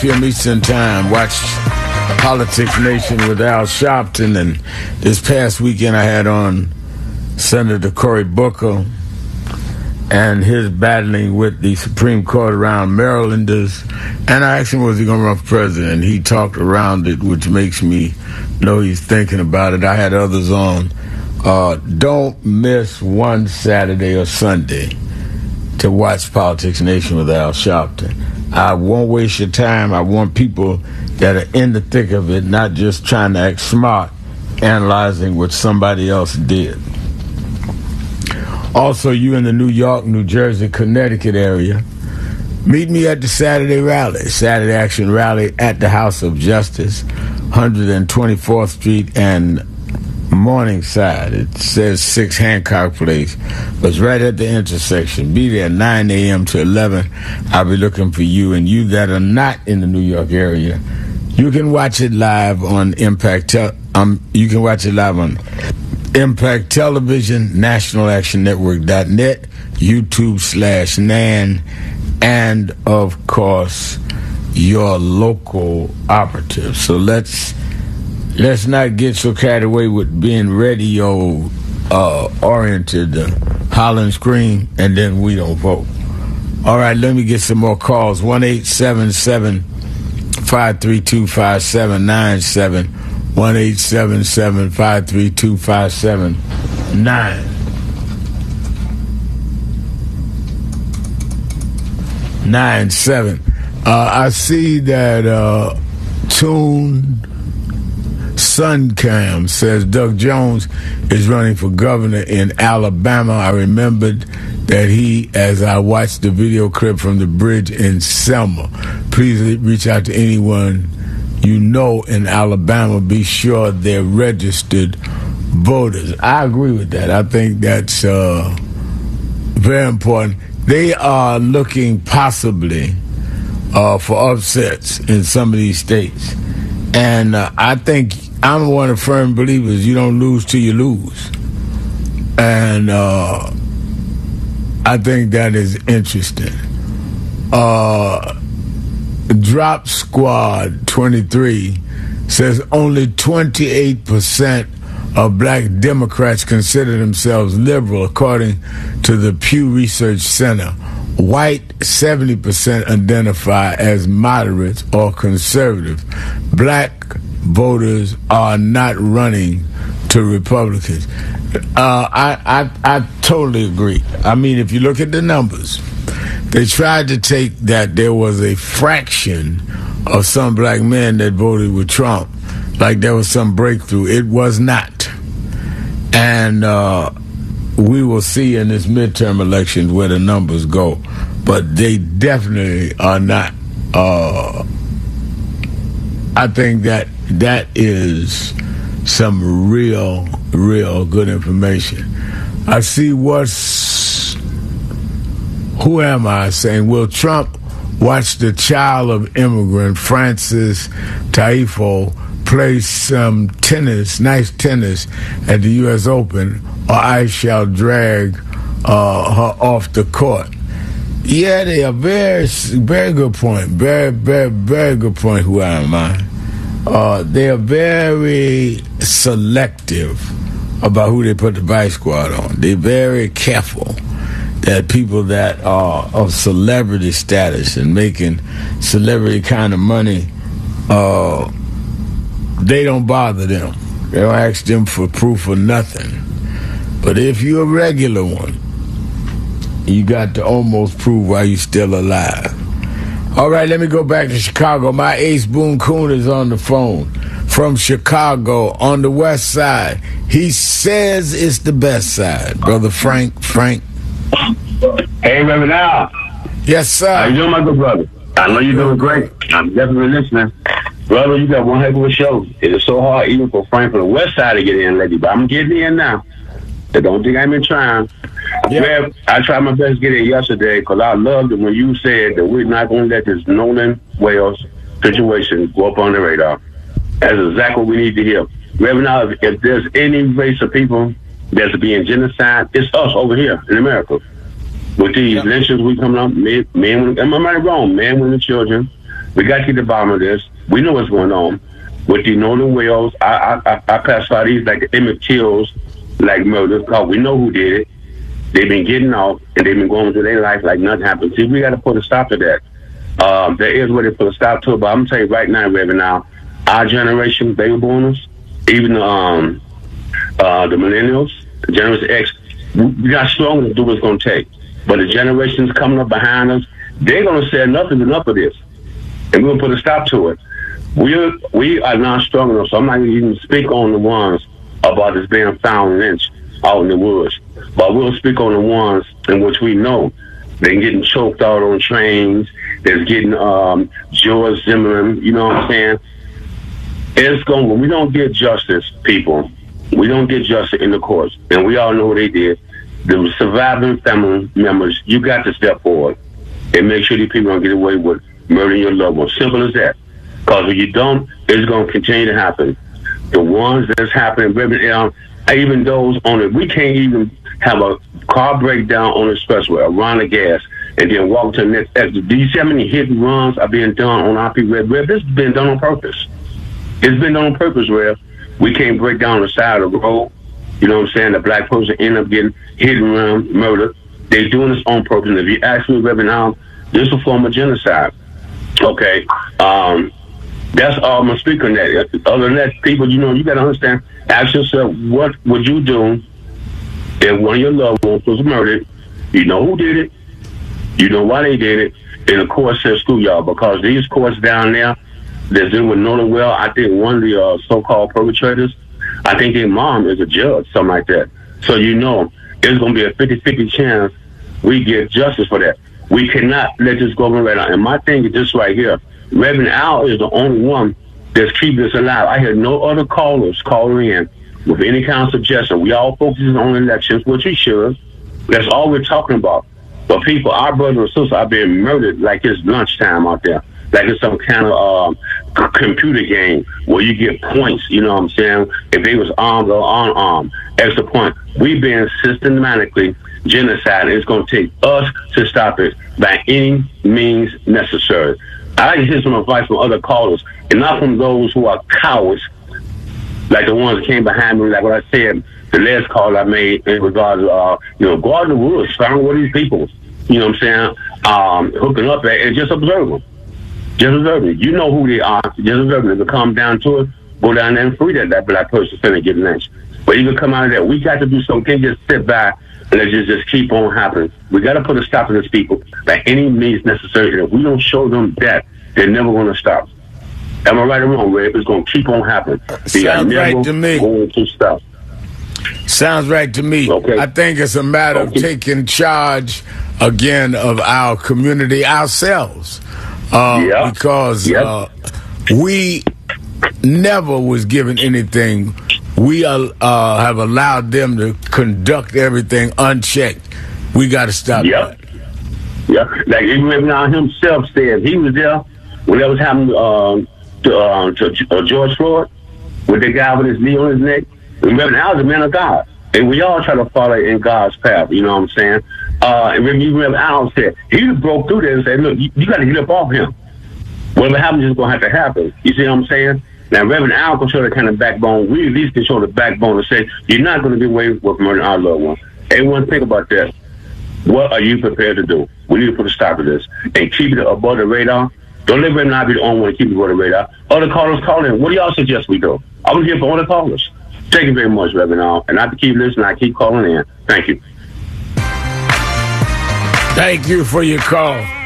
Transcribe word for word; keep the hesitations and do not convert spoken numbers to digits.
P M Eastern Time. Watch Politics Nation with Al Sharpton. And this past weekend I had on Senator Cory Booker and his battling with the Supreme Court around Marylanders. And I asked him, was he going to run for president? He talked around it, which makes me know he's thinking about it. I had others on. Uh, don't miss one Saturday or Sunday to watch Politics Nation with Al Sharpton. I won't waste your time. I want people that are in the thick of it, not just trying to act smart, analyzing what somebody else did. Also, you in the New York, New Jersey, Connecticut area, meet me at the Saturday rally, Saturday Action Rally at the House of Justice, one hundred twenty-fourth Street and Morningside. It says six Hancock Place, but it's right at the intersection. Be there nine a.m. to eleven. I'll be looking for you, and you that are not in the New York area, you can watch it live on Impact. Te- um, you can watch it live on Impact Television, National Action Network dot net, YouTube slash Nan, and of course your local operative. So let's let's not get so carried away with being radio uh, oriented, uh, holler and scream, and then we don't vote. All right, let me get some more calls. one eight seven seven, five three two, five seven nine seven. one eight seven seven, five three two, five seven nine nine seven. Uh, I see that uh, Tune Suncam says Doug Jones is running for governor in Alabama. I remembered that he, as I watched the video clip from the bridge in Selma. Please reach out to anyone you know in Alabama. Be sure they're registered voters. I agree with that. I think that's uh, very important. They are looking possibly uh, for upsets in some of these states. And uh, I think I'm one of the firm believers you don't lose till you lose. And uh, I think that is interesting. Uh, Drop Squad twenty-three says only twenty-eight percent of black Democrats consider themselves liberal, according to the Pew Research Center. White, seventy percent identify as moderates or conservative. Black voters are not running to Republicans. Uh, I, I, I totally agree. I mean, if you look at the numbers, they tried to take that there was a fraction of some black men that voted with Trump, like there was some breakthrough. It was not. And uh, we will see in this midterm elections where the numbers go. But they definitely are not. Uh, I think that that is some real, real good information. I see what's... Who am I saying? Will Trump watch the child of immigrant Francis Taifo play some tennis, nice tennis, at the U S Open, or I shall drag uh, her off the court? Yeah, they are very, very good point. Very, very, very good point. Who am I? Uh, they are very selective about who they put the vice squad on. They're very careful that people that are of celebrity status and making celebrity kind of money, uh, they don't bother them. They don't ask them for proof or nothing. But if you're a regular one, you got to almost prove why you're still alive. All right, let me go back to Chicago. My ace, Boone Coon, is on the phone from Chicago on the west side. He says it's the best side. Brother Frank, Frank. Hey, Reverend Al. Yes, sir. How you doing, my good brother? I know you're doing great. I'm definitely listening. Brother, you got one heck of a show. It is so hard even for Frank from the west side to get in, lady, but I'm getting in now. So don't think I've been trying. Yeah. Rev, I tried my best to get in yesterday because I loved it when you said that we're not going to let this Nolan Wales situation go up on the radar. That's exactly what we need to hear. Reverend Al, if, if there's any race of people that's being genocide, it's us over here in America. With these yeah. lynchings we coming up, men, men, am I right wrong? Men, women, children, We got to get to the bottom of this. We know what's going on. With the Northern Wales, I, I, I classify these like the Emmett Tills, like murders, because we know who did it. They've been getting off, and they've been going through their life like nothing happened. See, we got to put a stop to that. Um, there is where they put a stop to it, but I'm going to tell you right now, Reverend, now, our generation, baby boomers, even um, uh, the millennials, the Generation X, we got strong to do what it's going to take. But the generations coming up behind us, they're going to say enough is enough of this, and we're going to put a stop to it. We we are not strong enough, so I'm not going to even speak on the ones about this being found lynched out in the woods. But we'll speak on the ones in which we know they're getting choked out on trains, they're getting um, George Zimmerman, you know what I'm saying? It's going, when we don't get justice, people, we don't get justice in the courts, and we all know what they did. The surviving family members, you got to step forward and make sure these people don't get away with murdering your loved ones. Simple as that. Because if you don't, it's going to continue to happen. The ones that's happening, um, even those on it, we can't even have a car breakdown on the expressway, around the gas, and then walk to the next exit. Do you see how many hit and runs are being done on I P Red? Rev, this has been done on purpose. It's been done on purpose, Rev. We can't break down the side of the road. You know what I'm saying? The black person end up getting hit and run, murdered. They're doing this on purpose. And if you ask me, Reverend, now, this is a form of genocide. Okay. Um, that's all I'm going to speak on that. Other than that, people, you know, you got to understand, ask yourself, what would you do if one of your loved ones was murdered? You know who did it. You know why they did it. And the court says, screw y'all, because these courts down there that's in with Northern Well, I think one of the uh, so-called perpetrators, I think their mom is a judge, something like that. So you know, it's going to be a fifty-fifty chance we get justice for that. We cannot let this go on right now. And my thing is this right here. Reverend Al is the only one that's keeping this alive. I hear no other callers calling in with any kind of suggestion. We all focus on elections, which we should. That's all we're talking about. But people, our brothers and sisters are being murdered like it's lunchtime out there. Like it's some kind of uh, computer game where you get points, you know what I'm saying? If they was armed or unarmed, extra point. We've been systematically genocide. It's going to take us to stop it by any means necessary. I like to hear some advice from other callers, and not from those who are cowards, like the ones that came behind me, like what I said, the last call I made in regards to, uh, you know, go out in the woods, find where these people, you know what I'm saying, um, hooking up at, and just observe them. Just observe them. You know who they are. Just observe them. If it comes down to it, go down there and free that, that black person finna get lynched. But even come out of that, we got to do something. Can't just sit back and let it just keep on happening. We got to put a stop to these people by any means necessary. And if we don't show them that, they're never going to stop. Am I right or wrong, Ray? It's going to keep on happening. They Sounds right to me. Going to stop. Sounds right to me. Okay. I think it's a matter okay. of taking charge again of our community ourselves. Uh, yep. Because yep. Uh, we never was given anything. We uh, uh, have allowed them to conduct everything unchecked. We got to stop yep. that. Yeah, like even now himself said he was there when that was happening um, to, uh, to uh, George Floyd with the guy with his knee on his neck. Remember, I was a man of God, and we all try to follow in God's path. You know what I'm saying? Uh, and remember, Al said he broke through there and said, "Look, you, you got to get up off him. Whatever happens is going to have to happen." You see what I'm saying? Now, Reverend Al can show the kind of backbone. We at least can show the backbone to say, "You're not going to get away with murdering our loved one." Everyone, think about that. What are you prepared to do? We need to put a stop to this and keep it above the radar. Don't let Reverend I be the only one to keep it above the radar. Other callers call in. What do y'all suggest we do? I'm here for other callers. Thank you very much, Reverend Al. And I have to keep listening. I keep calling in. Thank you. Thank you for your call.